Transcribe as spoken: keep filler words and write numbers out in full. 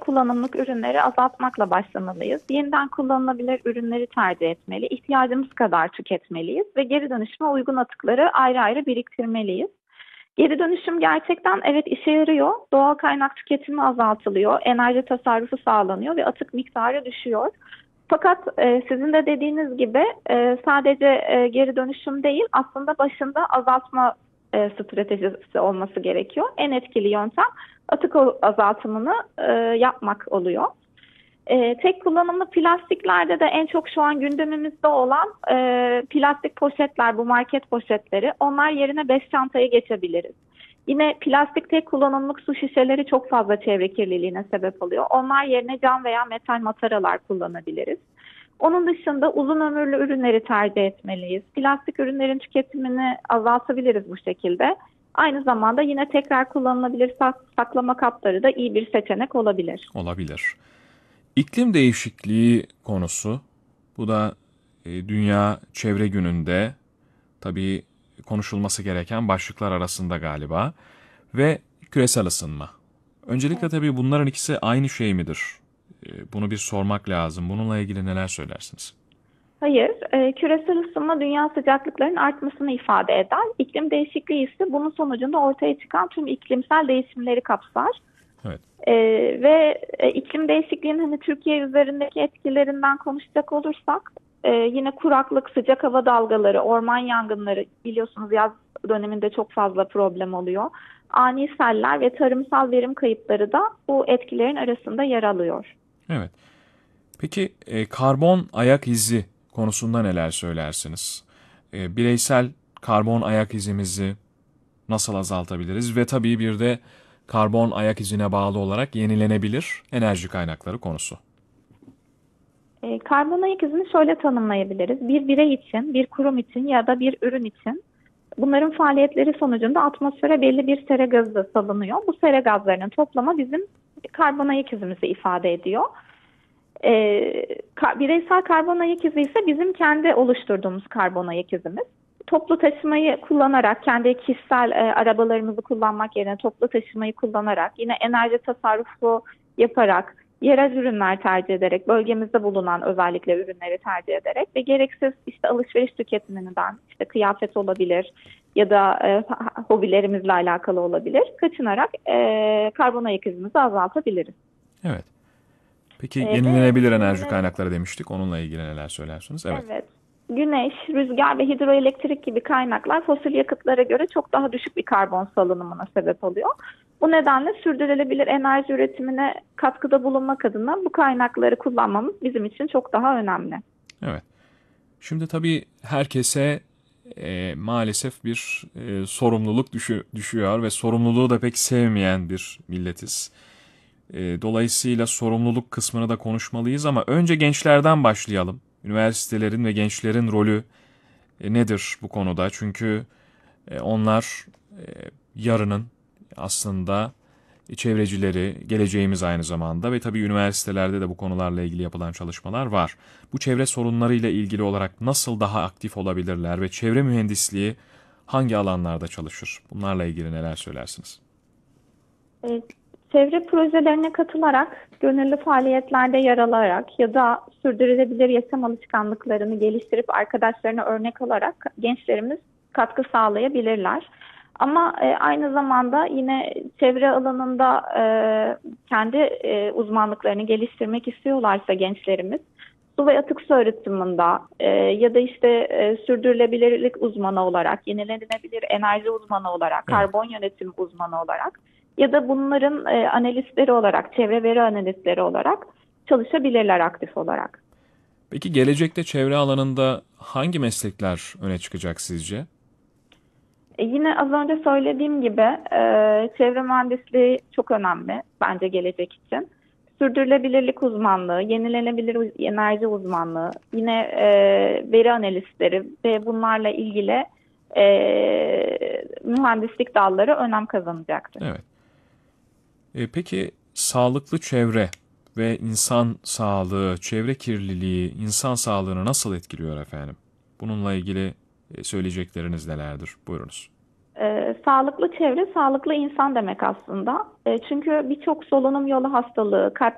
kullanımlık ürünleri azaltmakla başlamalıyız. Yeniden kullanılabilir ürünleri tercih etmeli, ihtiyacımız kadar tüketmeliyiz ve geri dönüşüme uygun atıkları ayrı ayrı biriktirmeliyiz. Geri dönüşüm gerçekten evet işe yarıyor. Doğal kaynak tüketimi azaltılıyor, enerji tasarrufu sağlanıyor ve atık miktarı düşüyor. Fakat e, sizin de dediğiniz gibi e, sadece e, geri dönüşüm değil, aslında başında azaltma e, stratejisi olması gerekiyor. En etkili yöntem atık azaltımını e, yapmak oluyor. E, tek kullanımlı plastiklerde de en çok şu an gündemimizde olan e, plastik poşetler, bu market poşetleri. Onlar yerine bez çantaya geçebiliriz. Yine plastik tek kullanımlık su şişeleri çok fazla çevre kirliliğine sebep oluyor. Onlar yerine cam veya metal mataralar kullanabiliriz. Onun dışında uzun ömürlü ürünleri tercih etmeliyiz. Plastik ürünlerin tüketimini azaltabiliriz bu şekilde. Aynı zamanda yine tekrar kullanılabilir saklama kapları da iyi bir seçenek olabilir. Olabilir. İklim değişikliği konusu, bu da e, Dünya Çevre Günü'nde tabii konuşulması gereken başlıklar arasında galiba ve küresel ısınma. Öncelikle Evet. tabii bunların ikisi aynı şey midir? E, bunu bir sormak lazım. Bununla ilgili neler söylersiniz? Hayır, e, küresel ısınma dünya sıcaklıklarının artmasını ifade eder. İklim değişikliği ise bunun sonucunda ortaya çıkan tüm iklimsel değişimleri kapsar. Evet. E, ve e, iklim değişikliğinin hani Türkiye üzerindeki etkilerinden konuşacak olursak, e, yine kuraklık, sıcak hava dalgaları, orman yangınları, biliyorsunuz yaz döneminde çok fazla problem oluyor. Ani seller ve tarımsal verim kayıpları da bu etkilerin arasında yer alıyor. Evet. Peki e, karbon ayak izi konusunda neler söylersiniz? E, bireysel karbon ayak izimizi nasıl azaltabiliriz? Ve tabii bir de karbon ayak izine bağlı olarak yenilenebilir enerji kaynakları konusu. E, karbon ayak izini şöyle tanımlayabiliriz. Bir birey için, bir kurum için ya da bir ürün için bunların faaliyetleri sonucunda atmosfere belli bir sera gazı salınıyor. Bu sera gazlarının toplamı bizim karbon ayak izimizi ifade ediyor. E, ka- bireysel karbon ayak izi ise bizim kendi oluşturduğumuz karbon ayak izimiz. Toplu taşımayı kullanarak, kendi kişisel e, arabalarımızı kullanmak yerine toplu taşımayı kullanarak, yine enerji tasarrufu yaparak, yerel ürünler tercih ederek, bölgemizde bulunan özellikle ürünleri tercih ederek ve gereksiz işte alışveriş tüketiminden, işte kıyafet olabilir ya da e, hobilerimizle alakalı olabilir, kaçınarak e, karbon ayak izimizi azaltabiliriz. Evet. Peki E, ve yenilenebilir enerji yenilen kaynakları demiştik. Onunla ilgili neler söylersiniz? Evet. Evet. Güneş, rüzgar ve hidroelektrik gibi kaynaklar fosil yakıtlara göre çok daha düşük bir karbon salınımına sebep oluyor. Bu nedenle sürdürülebilir enerji üretimine katkıda bulunmak adına bu kaynakları kullanmamız bizim için çok daha önemli. Evet. Şimdi tabii herkese e, maalesef bir e, sorumluluk düşü, düşüyor ve sorumluluğu da pek sevmeyen bir milletiz. E, dolayısıyla sorumluluk kısmını da konuşmalıyız ama önce gençlerden başlayalım. Üniversitelerin ve gençlerin rolü e, nedir bu konuda? Çünkü e, onlar e, yarının aslında çevrecileri, geleceğimiz aynı zamanda ve tabii üniversitelerde de bu konularla ilgili yapılan çalışmalar var. Bu çevre sorunlarıyla ilgili olarak nasıl daha aktif olabilirler ve çevre mühendisliği hangi alanlarda çalışır? Bunlarla ilgili neler söylersiniz? Ee, Çevre projelerine katılarak, gönüllü faaliyetlerde yer alarak ya da sürdürülebilir yaşam alışkanlıklarını geliştirip arkadaşlarına örnek alarak gençlerimiz katkı sağlayabilirler. Ama e, aynı zamanda yine çevre alanında e, kendi e, uzmanlıklarını geliştirmek istiyorlarsa gençlerimiz, su ve atık su arıtımında e, ya da işte e, sürdürülebilirlik uzmanı olarak, yenilenebilir enerji uzmanı olarak, Evet. karbon yönetimi uzmanı olarak ya da bunların e, analistleri olarak, çevre veri analistleri olarak çalışabilirler aktif olarak. Peki gelecekte çevre alanında hangi meslekler öne çıkacak sizce? E, yine az önce söylediğim gibi e, çevre mühendisliği çok önemli bence gelecek için. Sürdürülebilirlik uzmanlığı, yenilenebilir enerji uzmanlığı, yine e, veri analistleri ve bunlarla ilgili e, mühendislik dalları önem kazanacaktır. Evet. E, peki sağlıklı çevre ve insan sağlığı, çevre kirliliği insan sağlığını nasıl etkiliyor efendim? Bununla ilgili e, söyleyecekleriniz nelerdir? Buyurunuz. Ee, sağlıklı çevre, sağlıklı insan demek aslında. Ee, çünkü birçok solunum yolu hastalığı, kalp